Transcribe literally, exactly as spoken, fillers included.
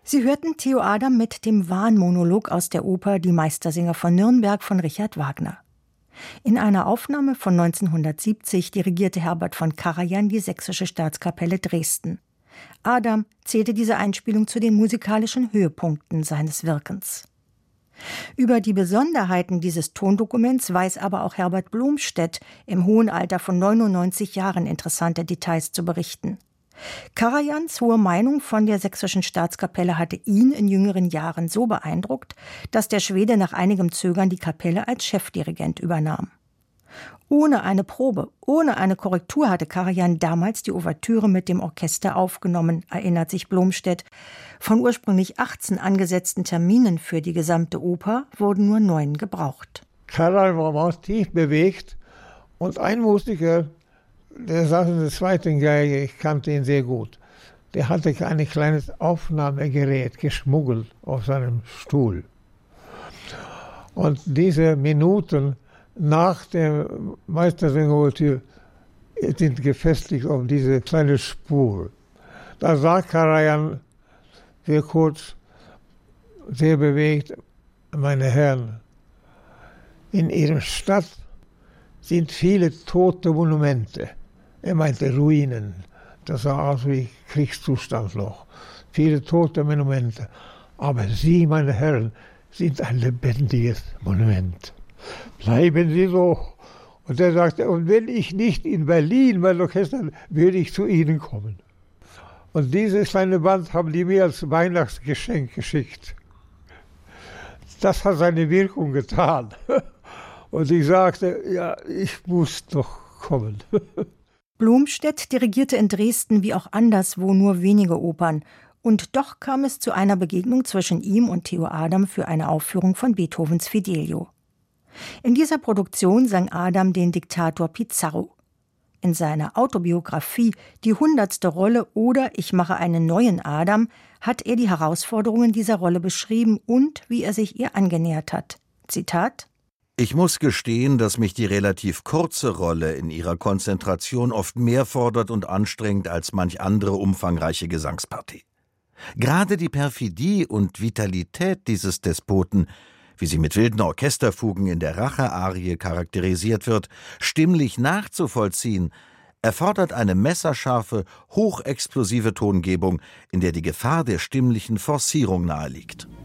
Sie hörten Theo Adam mit dem Wahnmonolog aus der Oper Die Meistersinger von Nürnberg von Richard Wagner. In einer Aufnahme von neunzehnhundertsiebzig dirigierte Herbert von Karajan die Sächsische Staatskapelle Dresden. Adam zählte diese Einspielung zu den musikalischen Höhepunkten seines Wirkens. Über die Besonderheiten dieses Tondokuments weiß aber auch Herbert Blomstedt im hohen Alter von neunundneunzig Jahren interessante Details zu berichten. Karajans hohe Meinung von der Sächsischen Staatskapelle hatte ihn in jüngeren Jahren so beeindruckt, dass der Schwede nach einigem Zögern die Kapelle als Chefdirigent übernahm. Ohne eine Probe, ohne eine Korrektur hatte Karajan damals die Ouvertüre mit dem Orchester aufgenommen, erinnert sich Blomstedt. Von ursprünglich achtzehn angesetzten Terminen für die gesamte Oper wurden nur neun gebraucht. Karajan war tief bewegt und ein Musiker, der saß in der zweiten Geige, ich kannte ihn sehr gut, der hatte ein kleines Aufnahmegerät geschmuggelt auf seinem Stuhl. Und diese Minuten nach der Meistersinger-Ouvertüre sind gefestigt auf diese kleine Spur. Da sagt Karajan sehr kurz, sehr bewegt, meine Herren, in Ihrer Stadt sind viele tote Monumente. Er meinte Ruinen, das sah aus wie Kriegszustand noch. Viele tote Monumente. Aber Sie, meine Herren, sind ein lebendiges Monument. Bleiben Sie so. Und er sagte, und wenn ich nicht in Berlin mein Orchester, würde ich zu Ihnen kommen. Und dieses kleine Band haben die mir als Weihnachtsgeschenk geschickt. Das hat seine Wirkung getan. Und ich sagte, ja, ich muss doch kommen. Blomstedt dirigierte in Dresden wie auch anderswo nur wenige Opern. Und doch kam es zu einer Begegnung zwischen ihm und Theo Adam für eine Aufführung von Beethovens Fidelio. In dieser Produktion sang Adam den Diktator Pizarro. In seiner Autobiografie Die hundertste Rolle oder Ich mache einen neuen Adam hat er die Herausforderungen dieser Rolle beschrieben und wie er sich ihr angenähert hat. Zitat: Ich muss gestehen, dass mich die relativ kurze Rolle in ihrer Konzentration oft mehr fordert und anstrengt als manch andere umfangreiche Gesangspartie. Gerade die Perfidie und Vitalität dieses Despoten, wie sie mit wilden Orchesterfugen in der Rache-Arie charakterisiert wird, stimmlich nachzuvollziehen, erfordert eine messerscharfe, hochexplosive Tongebung, in der die Gefahr der stimmlichen Forcierung naheliegt.